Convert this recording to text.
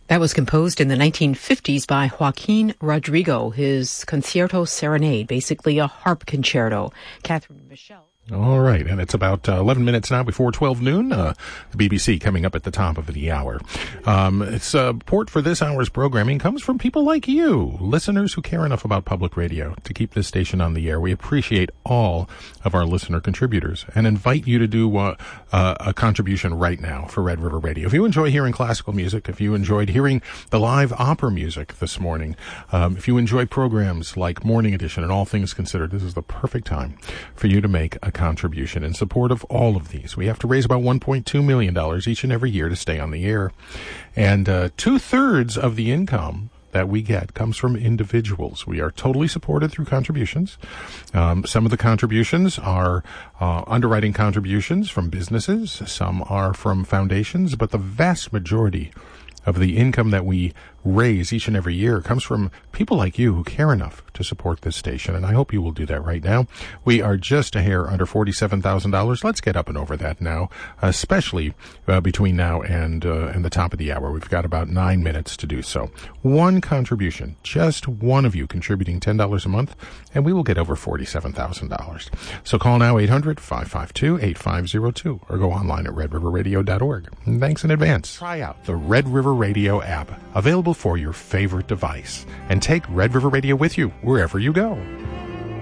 That was composed in the 1950s by Joaquin Rodrigo, his Concierto Serenade, basically a harp concerto. Catherine Michelle. All right, and it's about 11 minutes now before 12 noon. The BBC coming up at the top of the hour. Support for this hour's programming comes from people like you, listeners who care enough about public radio to keep this station on the air. We appreciate all of our listener contributors and invite you to do a contribution right now for Red River Radio. If you enjoy hearing classical music, if you enjoyed hearing the live opera music this morning, if you enjoy programs like Morning Edition and All Things Considered, this is the perfect time for you to make a contribution in support of all of these. We have to raise about $1.2 million each and every year to stay on the air. And 2/3 of the income that we get comes from individuals. We are totally supported through contributions. Some of the contributions are underwriting contributions from businesses. Some are from foundations. But the vast majority of the income that we raise each and every year comes from people like you who care enough to support this station, and I hope you will do that right now. We are just a hair under $47,000. Let's get up and over that now, especially between now and the top of the hour. We've got about 9 minutes to do so. One contribution, just one of you contributing $10 a month, and we will get over $47,000. So call now 800-552-8502 or go online at redriverradio.org. And thanks in advance. Try out the Red River Radio app, available for your favorite device, and take Red River Radio with you wherever you go.